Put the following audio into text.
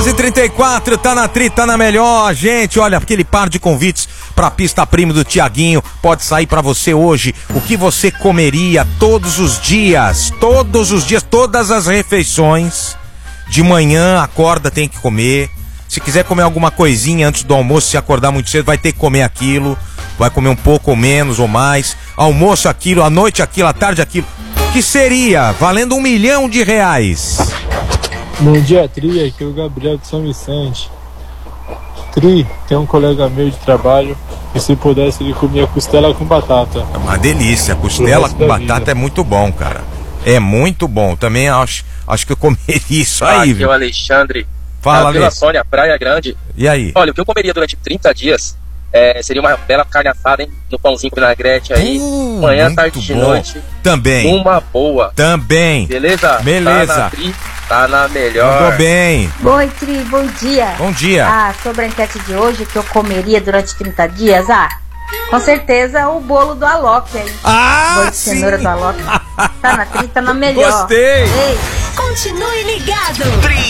2h34, tá na Tri, tá na melhor. Gente, olha, aquele par de convites pra pista premium do Tiaguinho pode sair pra você hoje. O que você comeria todos os dias, todas as refeições. De manhã, acorda, tem que comer. Se quiser comer alguma coisinha antes do almoço, se acordar muito cedo, vai ter que comer aquilo. Vai comer um pouco ou menos ou mais. Almoço aquilo, à noite aquilo, à tarde aquilo. Que seria valendo R$1 milhão. Bom dia, Tri, aqui é o Gabriel de São Vicente. Tri, tem um colega meu de trabalho e se pudesse ele comia costela com batata. É uma delícia, costela com batata é muito bom, cara. É muito bom, também acho que eu comeria isso aí. Aqui é o Alexandre, Fala, Vila Sônia, Praia Grande. E aí? Olha, o que eu comeria durante 30 dias seria uma bela carne assada, hein? No pãozinho com vinagrete aí, manhã, tarde e noite. Também. Uma boa. Também. Beleza? Beleza. Tá na Tri, tá na melhor. Mandou bem. Oi, Tri, bom dia. Bom dia. Sobre a enquete de hoje, que eu comeria durante 30 dias, com certeza o bolo do Alok aí. Bolo de cenoura do Alok. Tá na Tri, tá na melhor. Gostei. Ei. Continue ligado.